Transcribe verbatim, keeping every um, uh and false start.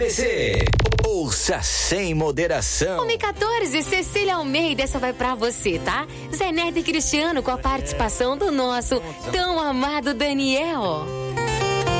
P C, ouça sem moderação. Home quatorze, Cecília Almeida, essa vai pra você, tá? Zé Neto e Cristiano com a participação do nosso tão amado Daniel.